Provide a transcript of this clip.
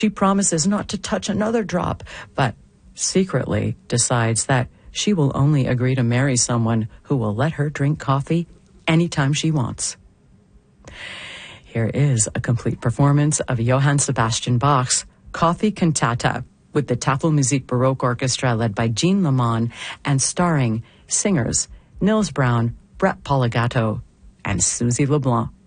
She promises not to touch another drop, but secretly decides that she will only agree to marry someone who will let her drink coffee anytime she wants. Here is a complete performance of Johann Sebastian Bach's Coffee Cantata with the Tafelmusik Baroque Orchestra led by Jean Lamont and starring singers Nils Brown, Brett Poligato, and Susie LeBlanc.